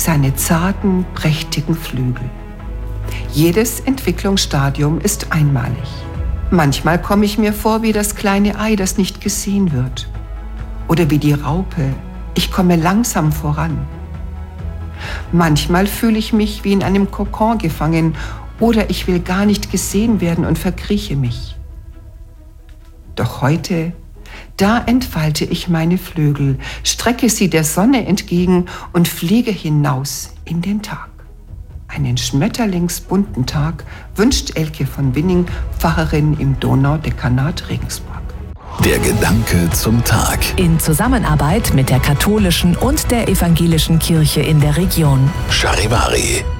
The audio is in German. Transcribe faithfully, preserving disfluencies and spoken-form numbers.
seine zarten, prächtigen Flügel. Jedes Entwicklungsstadium ist einmalig. Manchmal komme ich mir vor wie das kleine Ei, das nicht gesehen wird. Oder wie die Raupe, ich komme langsam voran. Manchmal fühle ich mich wie in einem Kokon gefangen oder ich will gar nicht gesehen werden und verkrieche mich. Doch heute, da entfalte ich meine Flügel, strecke sie der Sonne entgegen und fliege hinaus in den Tag. Einen schmetterlingsbunten Tag wünscht Elke von Winning, Pfarrerin im Donaudekanat Regensburg. Der Gedanke zum Tag. In Zusammenarbeit mit der katholischen und der evangelischen Kirche in der Region. Charivari.